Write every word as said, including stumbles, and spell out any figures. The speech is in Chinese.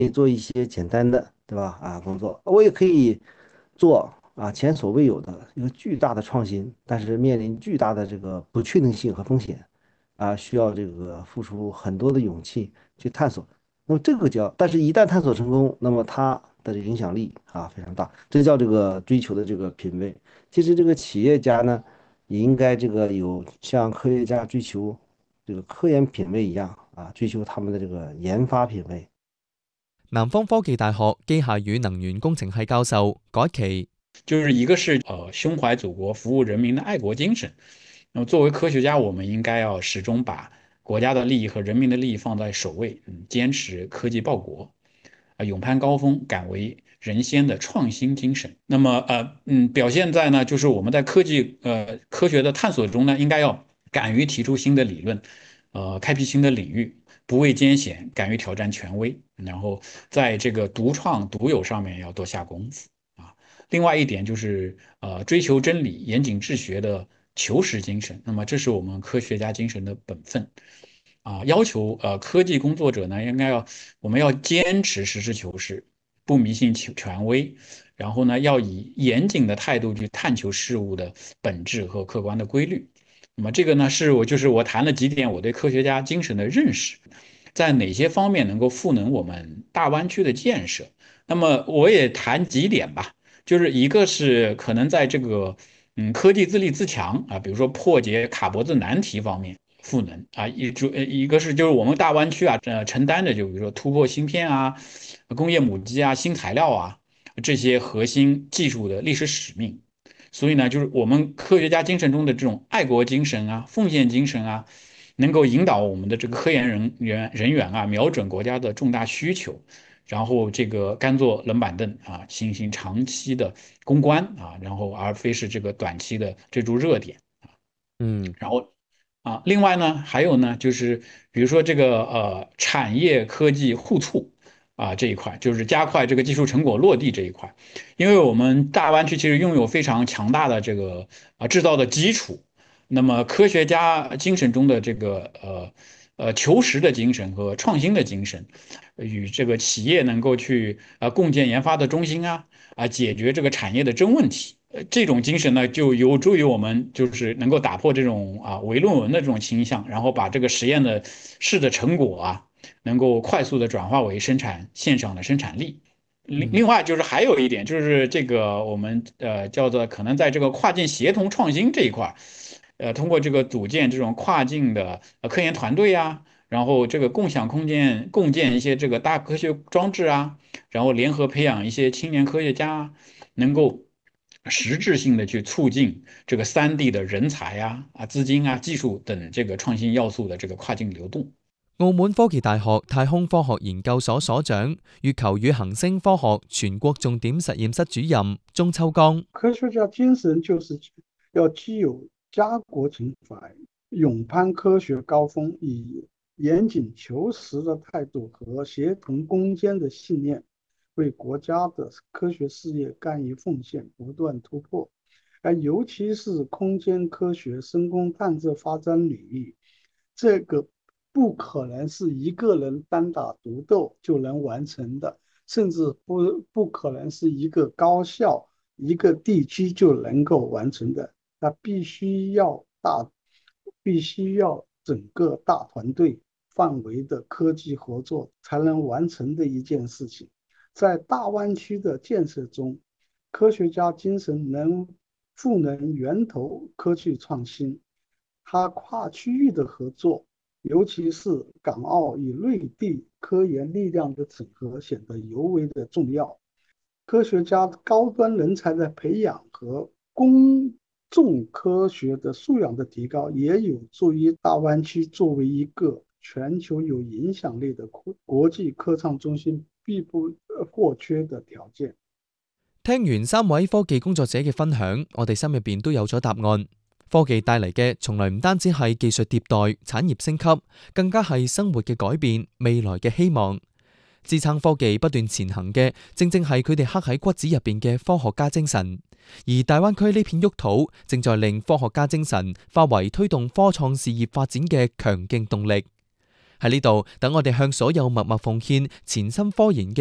可以做一些简单的，对吧？啊，工作，我也可以做啊前所未有的一个巨大的创新，但是面临巨大的这个不确定性和风险啊，需要这个付出很多的勇气去探索。那么这个叫，但是一旦探索成功，那么它的影响力啊非常大，这叫这个追求的这个品位。其实这个企业家呢，也应该这个有像科学家追求这个科研品位一样啊，追求他们的这个研发品位。 南方科技大學機械與能源工程系教授改期。 就是一个是呃胸怀祖国、服务人民的爱国精神。那么作为科学家，我们应该要始终把国家的利益和人民的利益放在首位，嗯，坚持科技报国，啊，勇攀高峰，敢为人先的创新精神。那么呃嗯，表现在呢，就是我们在科技呃科学的探索中呢，应该要敢于提出新的理论，呃，开辟新的领域，不畏艰险，敢于挑战权威，然后在这个独创独有上面要多下功夫啊。另外一点就是呃，追求真理、严谨治学的求实精神。那么这是我们科学家精神的本分啊，要求呃科技工作者呢，应该要我们要坚持实事求是，不迷信权权威，然后呢，要以严谨的态度去探求事物的本质和客观的规律。那么这个呢，是我就是我谈了几点我对科学家精神的认识，在哪些方面能够赋能我们大湾区的建设。那么我也谈几点吧，就是一个是可能在这个嗯科技自立自强啊，比如说破解卡脖子难题方面赋能啊，一主呃一个是就是我们大湾区啊，呃承担着就比如说突破芯片啊、工业母机啊、新材料啊这些核心技术的历史使命。所以呢，就是我们科学家精神中的这种爱国精神啊、奉献精神啊，能够引导我们的这个科研人员人员啊，瞄准国家的重大需求，然后这个甘做冷板凳啊，进行长期的攻关啊，然后而非是这个短期的追逐热点。 嗯。 然后啊，另外呢，还有呢，就是比如说这个呃产业科技互促啊这一块，就是加快这个技术成果落地这一块，因为我们大湾区其实拥有非常强大的这个啊制造的基础，那么科学家精神中的这个呃呃求实的精神和创新的精神，与这个企业能够去呃共建研发的中心啊啊解决这个产业的真问题。呃，这种精神呢，就有助于我们就是能够打破这种啊唯论文的这种倾向，然后把这个实验的试的成果啊，能够快速的转化为生产线上的生产力。另嗯。 另外就是还有一点，就是这个我们呃叫做可能在这个跨境协同创新这一块呃通过这个组建这种跨境的呃科研团队啊，然后这个共享空间、共建一些这个大科学装置啊，然后联合培养一些青年科学家，能夠实质性的去促進這個三地的人才啊、啊資金啊、技術等這個創新要素的這個跨境流動。 澳門科技大學太空科學研究所所長、月球與行星科學全國重點實驗室主任鍾秋剛。 科学家精神就是要具有家国情怀，勇攀科学高峰，以严谨求实的态度和协同攻坚的信念，为国家的科学事业干一奉献，不断突破。而尤其是空间科学、深空探测发展领域，这个不可能是一个人单打独斗就能完成的，甚至不不可能是一个高校、一个地区就能够完成的。它必须要大，必须要整个大团队范围的科技合作才能完成的一件事情。在大湾区的建设中，科学家精神能赋能源头科技创新，它跨区域的合作，尤其是港澳与内地科研力量的整合显得尤为的重要。科学家高端人才的培养和公众科学的素养的提高，也有助于大湾区作为一个全球有影響力的國際科創中心必不或缺的條件。 聽完三位科技工作者嘅分享，我哋心入邊都有咗答案。科技帶嚟嘅從來唔單止係技術迭代、產業升級，更加係生活嘅改變、未來嘅希望。支撐科技不斷前行嘅，正正係佢哋刻喺骨子入邊嘅科學家精神。而大灣區呢片沃土，正在令科學家精神化為推動科創事業發展嘅強勁動力。 喺呢度，等我哋向所有默默奉獻、潛心科研嘅